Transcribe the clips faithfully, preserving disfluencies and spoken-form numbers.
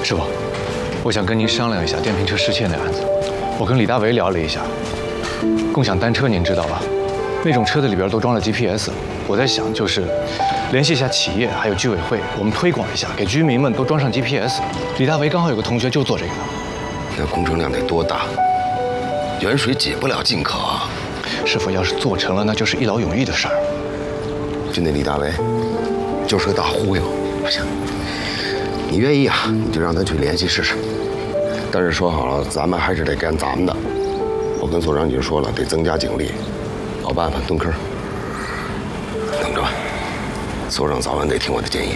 师傅，我想跟您商量一下电瓶车失窃那案子。我跟李大为聊了一下，共享单车您知道吧？那种车子里边都装了 G P S。我在想，就是联系一下企业还有居委会，我们推广一下，给居民们都装上 G P S。李大为刚好有个同学就做这个的。 那工程量得多大？远水解不了近渴啊！ 师傅，要是做成了，那就是一劳永逸的事儿。 就那李大为，就是个大忽悠。行，你愿意啊，你就让他去联系试试。但是说好了，咱们还是得干咱们的。我跟所长已经说了，得增加警力，老办法蹲坑。等着吧，所长早晚得听我的建议。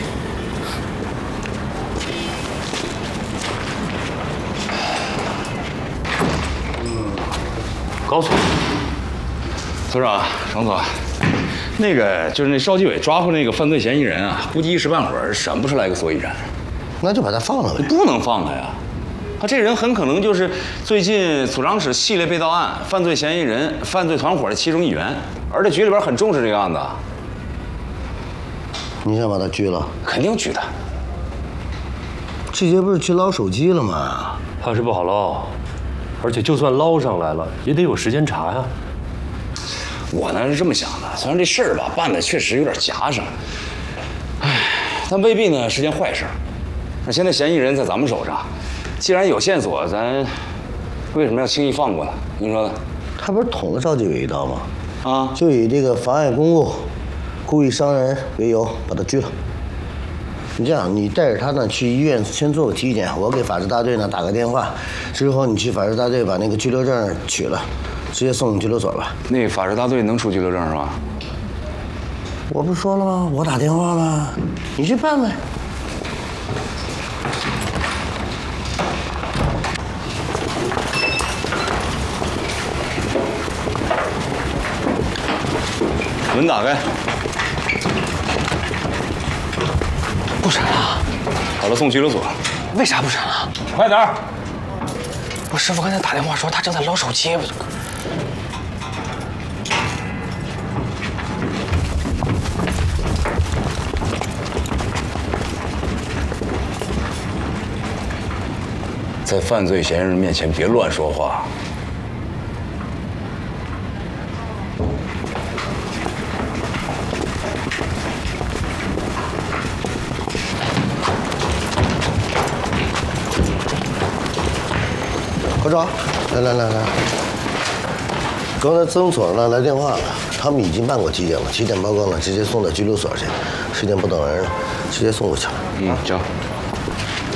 高所，所长、省所，那个就是那邵继伟抓获那个犯罪嫌疑人啊，估计一时半会儿审不出来个所以然。 那就把他放了呗。 你不能放他呀，他这人很可能就是最近所长室系列被盗案犯罪嫌疑人、犯罪团伙的其中一员，而且局里边很重视这个案子。 你想把他拘了？ 肯定拘他。 这些不是去捞手机了吗？ 怕是不好捞。而且就算捞上来了，也得有时间查呀。 我呢是这么想的，虽然这事儿吧办的确实有点夹生，唉，但未必呢是件坏事。那现在嫌疑人在咱们手上，既然有线索，咱为什么要轻易放过呢？您说呢？ 他不是捅了赵继伟一刀吗？ 啊， 就以这个妨碍公务、故意伤人为由把他拘了。你这样，你带着他呢去医院先做个体检，我给法制大队呢打个电话，之后你去法制大队把那个拘留证取了，直接送拘留所吧。 那法制大队能出拘留证是吧？ 我不是说了吗？我打电话了，你去办呗。 门打开。 不审了， 好了，送拘留所。 为啥不审了？ 快点儿！ 我师傅刚才打电话说他正在捞手机。 在犯罪嫌疑人面前别乱说话。 科长，来来来来，刚才曾所呢来电话了，他们已经办过体检了，体检报告呢直接送到拘留所去，时间不等人了，直接送过去了。 嗯，行。